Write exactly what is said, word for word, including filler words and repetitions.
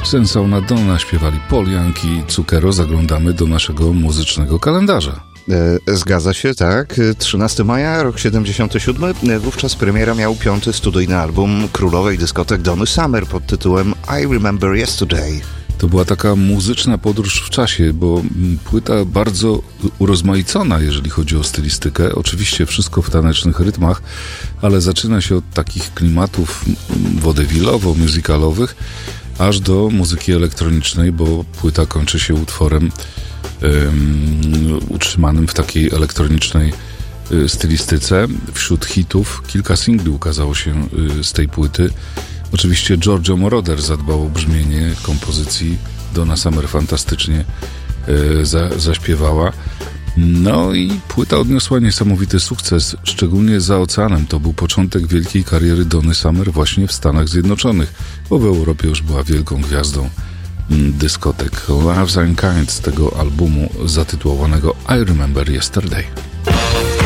Sensauna Donna śpiewali Paul Young i Zucchero. Zaglądamy do naszego muzycznego kalendarza. E, zgadza się, tak. trzynastego maja, rok siedemdziesiąty siódmy. Wówczas premiera miał piąty studyjny album królowej dyskotek Donny Summer pod tytułem I Remember Yesterday. To była taka muzyczna podróż w czasie, bo płyta bardzo urozmaicona, jeżeli chodzi o stylistykę. Oczywiście wszystko w tanecznych rytmach, ale zaczyna się od takich klimatów wodewilowo-musicalowych, aż do muzyki elektronicznej, bo płyta kończy się utworem um, utrzymanym w takiej elektronicznej y, stylistyce. Wśród hitów kilka singli ukazało się y, z tej płyty. Oczywiście Giorgio Moroder zadbał o brzmienie kompozycji. Donna Summer fantastycznie y, za, zaśpiewała. No i płyta odniosła niesamowity sukces, szczególnie za oceanem. To był początek wielkiej kariery Donny Summer właśnie w Stanach Zjednoczonych, bo w Europie już była wielką gwiazdą dyskotek. Love's Unkind z tego albumu zatytułowanego I Remember Yesterday.